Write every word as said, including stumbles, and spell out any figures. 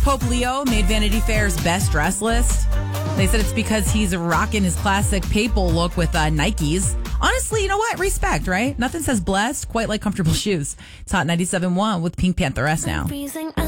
Pope Leo made Vanity Fair's best dress list. They said it's because he's rocking his classic papal look with uh, Nikes. Honestly, you know what? Respect, right? Nothing says blessed quite like comfortable shoes. It's Hot ninety-seven point one with Pink Pantheress now.